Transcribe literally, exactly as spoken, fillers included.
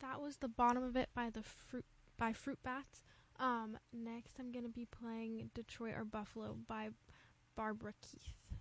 That was The Bottom of It by the Fruit by Fruit Bats. Um, next I'm gonna be playing Detroit or Buffalo by Barbara Keith.